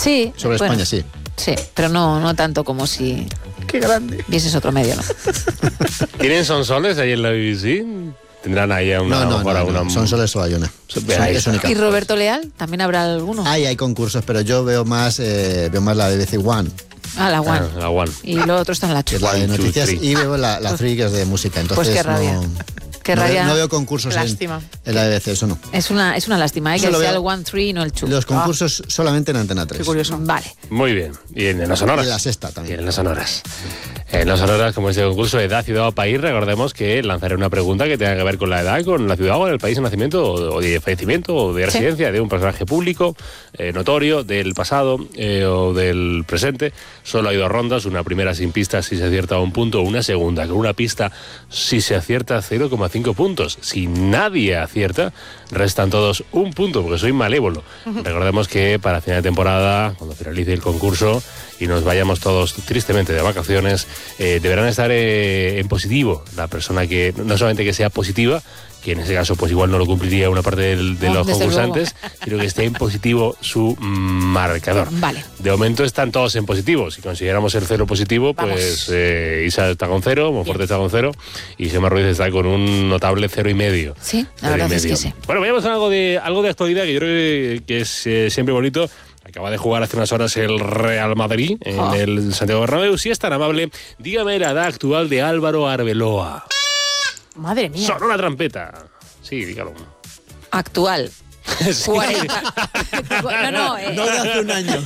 Sí. Sobre España, sí. Sí, pero no tanto como si... ¡Qué grande! Vieses otro medio, ¿no? ¿Tienen sonsoles ahí en la BBC? ¿Tendrán ahí una... No, Sonsoles solo hay una. Es única. ¿Y Roberto Leal? ¿También habrá alguno? Hay concursos, pero yo veo más la BBC One. La One. La One. Y lo otro está en la Que es la de noticias, y veo la Free, que es de música. Entonces, pues qué rabia. Qué rabia. No veo concursos en la BBC, eso no. Es una lástima, que sea el 1-3 y no el 2. Los concursos solamente en Antena 3. Qué curioso. Vale. Muy bien. Y en las sonoras. Y en la sexta también. Y en las sonoras. En las sonoras, como este concurso de edad, ciudad o país, recordemos que lanzaré una pregunta que tenga que ver con la edad, con la ciudad o el país de nacimiento o de fallecimiento o de residencia de un personaje público, notorio, del pasado o del presente. Solo hay 2 rondas, una primera sin pista si se acierta 1 punto, una segunda con una pista si se acierta 0,5 puntos. Si nadie acierta, restan todos 1 punto, porque soy malévolo. Recordemos que para final de temporada, cuando finalice el concurso y nos vayamos todos tristemente de vacaciones, deberán estar en positivo la persona que, no solamente que sea positiva, que en ese caso pues igual no lo cumpliría una parte de los concursantes, sino que esté en positivo su marcador. Vale. De momento están todos en positivo. Si consideramos el 0 positivo, pues Isa está con 0, Monforte está con 0 y Gemma Ruiz está con un notable 0,5. Sí, la verdad es que sí. Bueno, vayamos a algo de actualidad que yo creo que es siempre bonito. Acaba de jugar hace unas horas el Real Madrid en el Santiago Bernabéu. Si es tan amable, dígame la edad actual de Álvaro Arbeloa. Madre mía. Sonó una trampeta. Sí, dígalo. Actual. Sí. 40. No de hace un año.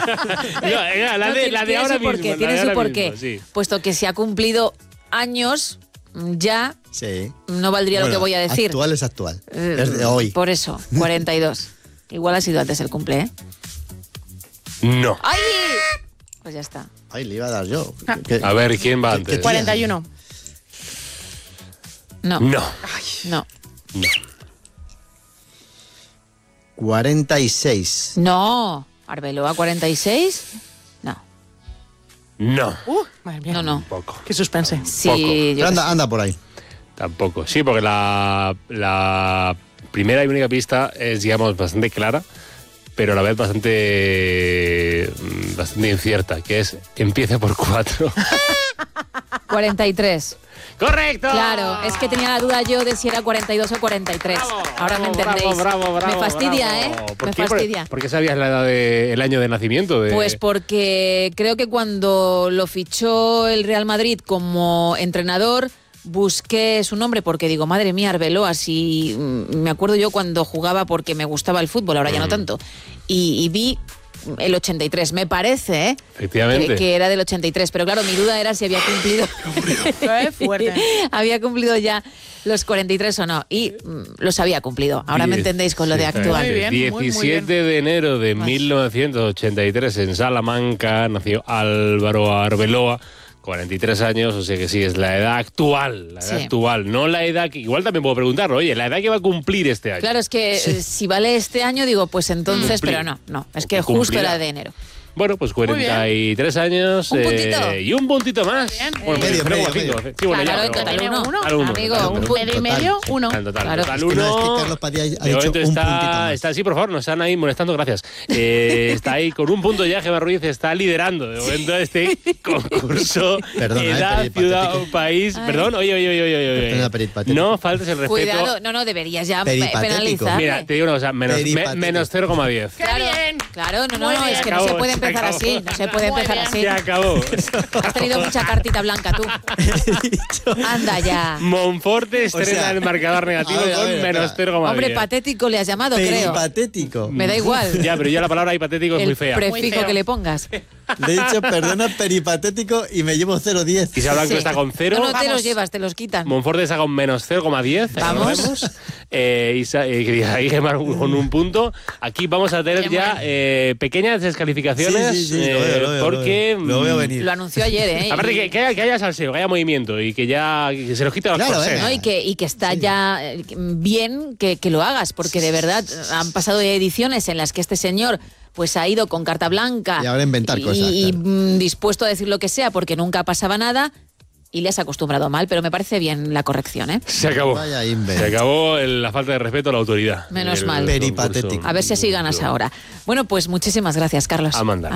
La de ahora mismo. Tiene su porqué. Sí. Puesto que se ha cumplido años ya, Sí. no valdría lo que voy a decir. Actual es actual. Es de hoy. Por eso, 42. Igual ha sido antes el cumple, ¿eh? No. ¡Ay! Pues ya está. Ay, le iba a dar yo. A ver, ¿quién va antes? 41. No. No. No. 46. No. Arbeloa, 46. No. No. Madre mía. No. Poco. Qué suspense. Sí, yo Anda por ahí. Tampoco. Sí, porque la primera y única pista es, digamos, bastante clara, pero a la vez bastante incierta, que es empieza por 4. 43. ¡Correcto! Claro, es que tenía la duda yo de si era 42 o 43. Ahora me entendéis. Bravo, me fastidia, bravo. Me fastidia. ¿Por qué sabías la edad el año de nacimiento? Pues porque creo que cuando lo fichó el Real Madrid como entrenador, busqué su nombre porque digo, madre mía, Arbeloa, si me acuerdo yo cuando jugaba porque me gustaba el fútbol, ahora ya no tanto, y vi el 83, me parece, Efectivamente. que era del 83, pero claro, mi duda era si había cumplido Fuerte. había cumplido ya los 43 o no, y los había cumplido. Ahora me entendéis con lo de actual. Muy bien, 17 de enero de 1983 en Salamanca nació Álvaro Arbeloa. 43 años, o sea que sí, es la edad actual, actual, no la edad que... Igual también puedo preguntarlo, oye, la edad que va a cumplir este año. Claro, es que si vale este año, digo, pues entonces, pero no, es que justo era de enero. Bueno, pues 43 años ¿Un puntito? Y un puntito más. Bien. Bueno, Medio. Sí, bueno, Claro, ya, en pero- total uno. Al uno. Amigo, Total, un total. punto. Medio y medio, uno. En total, Claro. total Es que uno. no, es que Carlos Padilla ha De dicho momento un puntito más. está sí, por favor, nos están ahí molestando, gracias. Está ahí con un punto ya, Gemma Ruiz está liderando de momento este concurso. Perdona, edad, peripatético. ciudad o país. Ay. Perdón, oye. Perdona, peripatético. No faltes el respeto. Cuidado, no, deberías ya Peripatético. penalizar. Mira, te digo una cosa, menos Peripatético. 0,10. Claro, bien! claro, no, Muy es bien. que Se no se acabó, puede se empezar acabó. así, no se puede Muy empezar bien. así. Se acabó. Has tenido mucha cartita blanca tú. Anda ya. Monforte estrena sea, el marcador negativo a ver, con espera. menos 0,10. Hombre, patético le has llamado, creo. Peripatético. Me da igual. Ya, pero ya la palabra hipotético es muy El fea. Muy prefijo feo. que le pongas. Le he dicho, perdona, peripatético y me llevo 0,10. Isa Blanco Sí. está con 0. No te Vamos. los llevas, te los quitan. Monforte está con menos 0,10. Vamos. recordemos. Ahí Gemma con un punto. Aquí vamos a tener ya pequeñas descalificaciones. Sí, lo veo, porque lo veo venir. Lo anunció ayer, ¿eh? aparte que haya salseo, que haya movimiento y que ya que se los quite los Claro, corsés. ¿no? Y que está ya bien que lo hagas, porque de verdad han pasado ediciones en las que este señor pues ha ido con carta blanca Y ahora inventar cosas, y claro. dispuesto a decir lo que sea porque nunca pasaba nada y le has acostumbrado mal, pero me parece bien la corrección, ¿eh? Se acabó. Vaya invent. Se acabó la falta de respeto a la autoridad. Menos El mal. concurso. Peripatético. A ver si así ganas ahora. Bueno, pues muchísimas gracias, Carlos. Amanda.